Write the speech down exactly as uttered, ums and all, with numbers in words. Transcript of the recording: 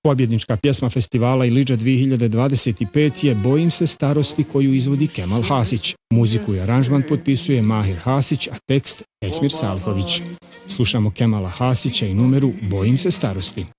Pobjednička pjesma festivala Ilidža dvije hiljade dvadeset pet je Bojim se starosti koju izvodi Kemal Hasić. Muziku i aranžman potpisuje Mahir Hasić, a tekst Esmir Salihović. Slušamo Kemala Hasića i numeru Bojim se starosti.